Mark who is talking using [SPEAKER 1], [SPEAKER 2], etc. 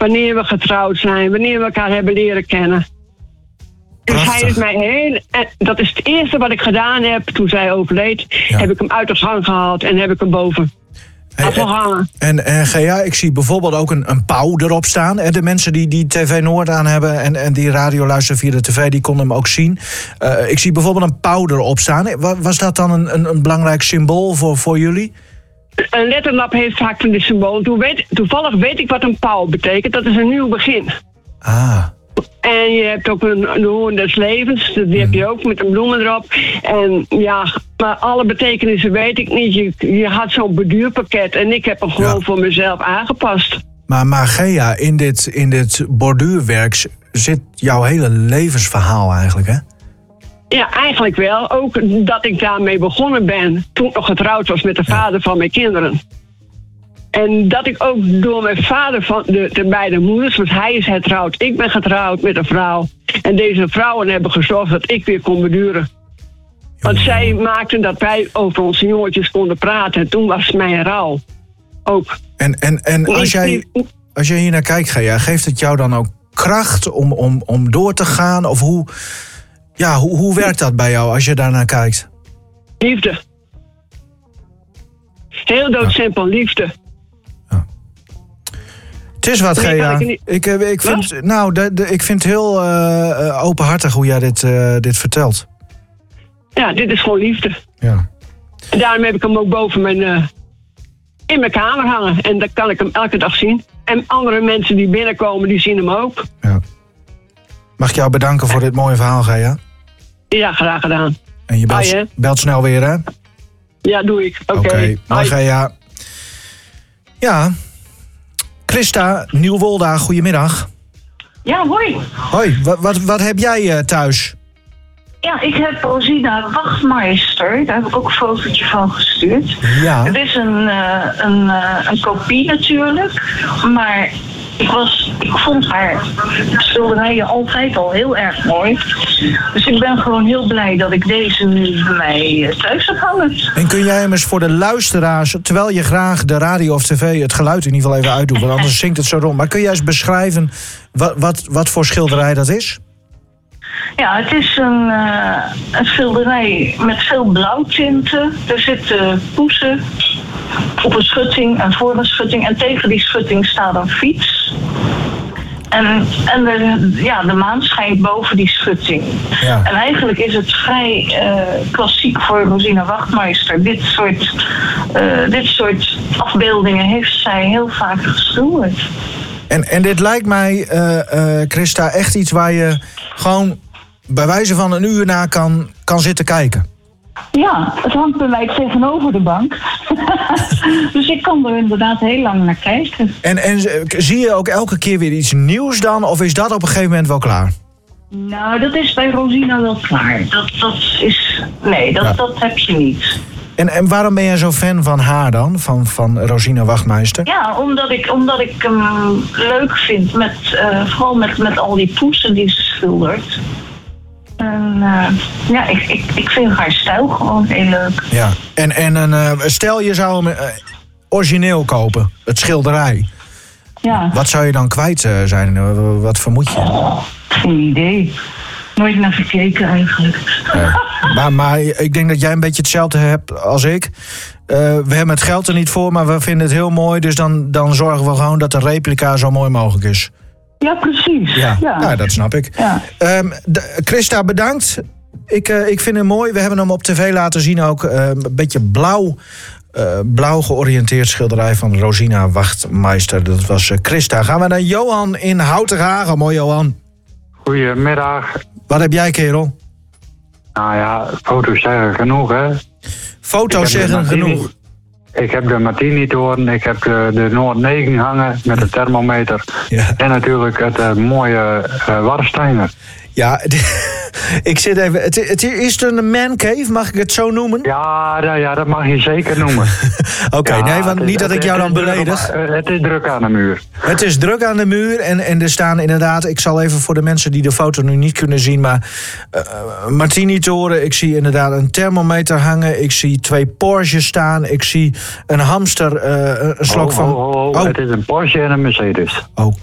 [SPEAKER 1] wanneer we getrouwd zijn, wanneer we elkaar hebben leren kennen. Dus hij is mij dat is het eerste wat ik gedaan heb toen zij overleed. Ja. Heb ik hem uit de gang gehaald en heb ik hem boven afgehangen.
[SPEAKER 2] En Gea, ik zie bijvoorbeeld ook een pauw erop staan. De mensen die TV Noord aan hebben en die radio luisteren via de tv, die konden hem ook zien. Ik zie bijvoorbeeld een pauw erop staan. Was dat dan een belangrijk symbool voor jullie?
[SPEAKER 1] Een letterlap heeft vaak een symbool. Toevallig weet ik wat een pauw betekent. Dat is een nieuw begin.
[SPEAKER 2] Ah.
[SPEAKER 1] En je hebt ook een hoorn des levens. Die heb je ook met een bloemen erop. En ja, maar alle betekenissen weet ik niet. Je had zo'n borduurpakket. En ik heb hem gewoon voor mezelf aangepast.
[SPEAKER 2] Maar Gea, in dit borduurwerk zit jouw hele levensverhaal eigenlijk, hè?
[SPEAKER 1] Ja, eigenlijk wel. Ook dat ik daarmee begonnen ben. Toen ik nog getrouwd was met de vader van mijn kinderen. En dat ik ook door mijn vader van de beide moeders, want hij is getrouwd, ik ben getrouwd met een vrouw. En deze vrouwen hebben gezorgd dat ik weer kon beduren. Want zij maakten dat wij over onze jongetjes konden praten. En toen was mijn rouw ook.
[SPEAKER 2] En als jij hier naar kijkt, Gea, geeft het jou dan ook kracht om door te gaan? Of hoe werkt dat bij jou als je daarnaar kijkt?
[SPEAKER 1] Liefde. Heel doodsimpel, liefde.
[SPEAKER 2] Het is wat, Gea. Ik vind het heel openhartig hoe jij dit vertelt.
[SPEAKER 1] Ja, dit is gewoon liefde.
[SPEAKER 2] Ja.
[SPEAKER 1] En daarom heb ik hem ook boven in mijn kamer hangen. En dan kan ik hem elke dag zien. En andere mensen die binnenkomen, die zien hem ook.
[SPEAKER 2] Ja. Mag ik jou bedanken voor dit mooie verhaal, Gea?
[SPEAKER 1] Ja, graag gedaan.
[SPEAKER 2] En je belt snel weer, hè?
[SPEAKER 1] Ja, doe ik. Oké.
[SPEAKER 2] Dag, Gea. Ja... Christa, Nieuwolda, goedemiddag.
[SPEAKER 3] Ja, hoi.
[SPEAKER 2] Hoi, wat heb jij thuis?
[SPEAKER 3] Ja, ik heb Rosina Wachtmeister. Daar heb ik ook een fotootje van gestuurd.
[SPEAKER 2] Ja.
[SPEAKER 3] Het is een kopie natuurlijk. Maar ik vond haar schilderijen altijd al heel erg mooi. Dus ik ben gewoon heel blij dat ik deze nu bij mij thuis heb hangen.
[SPEAKER 2] En kun jij hem eens voor de luisteraars, terwijl je graag de radio of tv het geluid in ieder geval even uitdoet, want anders zingt het zo rond. Maar kun jij eens beschrijven wat voor schilderij dat is?
[SPEAKER 3] Ja, het is een schilderij met veel blauwtinten. Er zitten poesen op een schutting en voor een schutting. En tegen die schutting staat een fiets. En de maan schijnt boven die schutting. Ja. En eigenlijk is het vrij klassiek voor Rosina Wachtmeister. Dit soort afbeeldingen heeft zij heel vaak geschilderd.
[SPEAKER 2] En dit lijkt mij, Christa, echt iets waar je gewoon bij wijze van een uur na kan zitten kijken.
[SPEAKER 3] Ja, het hangt bij mij tegenover de bank. Dus ik kan er inderdaad heel lang naar kijken. En
[SPEAKER 2] zie je ook elke keer weer iets nieuws dan? Of is dat op een gegeven moment wel klaar?
[SPEAKER 3] Nou, dat is bij Rosina wel klaar. Dat heb je niet.
[SPEAKER 2] En waarom ben jij zo fan van haar dan? Van Rosina Wachtmeister?
[SPEAKER 3] Ja, omdat ik hem leuk vind. Vooral met al die poesen die ze schildert. En ik vind haar stijl gewoon heel leuk.
[SPEAKER 2] Ja, en stel je zou hem origineel kopen, het schilderij.
[SPEAKER 3] Ja.
[SPEAKER 2] Wat zou je dan kwijt zijn? Wat vermoed je?
[SPEAKER 3] Geen idee. Nooit naar gekeken eigenlijk.
[SPEAKER 2] Maar ik denk dat jij een beetje hetzelfde hebt als ik. We hebben het geld er niet voor, maar we vinden het heel mooi. Dus dan zorgen we gewoon dat de replica zo mooi mogelijk is.
[SPEAKER 3] Ja, precies.
[SPEAKER 2] Ja. Nou, dat snap ik. Ja. Christa, bedankt. Ik vind hem mooi. We hebben hem op tv laten zien ook. Een beetje blauw georiënteerd schilderij van Rosina Wachtmeister. Dat was Christa. Gaan we naar Johan in Houtenhagen. Mooi, Johan.
[SPEAKER 4] Goedemiddag.
[SPEAKER 2] Wat heb jij, kerel?
[SPEAKER 4] Nou ja, foto's zeggen genoeg, hè?
[SPEAKER 2] Foto's zeggen genoeg.
[SPEAKER 4] Ik heb de Martini-toren, ik heb de Noord 9 hangen met de thermometer. Ja. En natuurlijk het mooie Warsteiner.
[SPEAKER 2] Ja, ik zit even... Het is een mancave, mag ik het zo noemen?
[SPEAKER 4] Ja, dat mag je zeker noemen.
[SPEAKER 2] Oké, nee, want niet dat ik jou dan beledig.
[SPEAKER 4] Het is druk aan de muur.
[SPEAKER 2] Het is druk aan de muur en er staan inderdaad... Ik zal even voor de mensen die de foto nu niet kunnen zien... maar Martini-toren, ik zie inderdaad een thermometer hangen... ik zie 2 Porsches staan, ik zie een hamster, een slok van...
[SPEAKER 4] Het is een Porsche en een Mercedes.